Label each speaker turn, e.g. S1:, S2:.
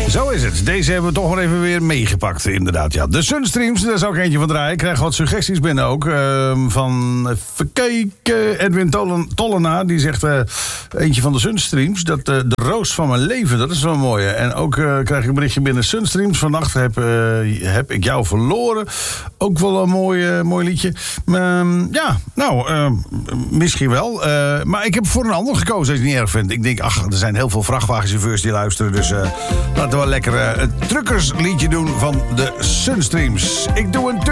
S1: Zo is het. Deze hebben we toch maar even weer meegepakt, inderdaad. Ja. De Sunstreams, daar zou ik eentje van draaien. Ik krijg wat suggesties binnen ook. Van even kijken, Edwin Tollena, die zegt eentje van de Sunstreams. Dat de roos van mijn leven, dat is wel mooi. En ook krijg ik een berichtje binnen Sunstreams. Vannacht heb ik jou verloren. Ook wel een mooi liedje. Misschien wel. Maar ik heb voor een ander gekozen, als je het niet erg vindt. Ik denk, er zijn heel veel vrachtwagenchauffeurs die luisteren. Dus laten we lekker een truckersliedje doen van de Sunstreams. Ik doe een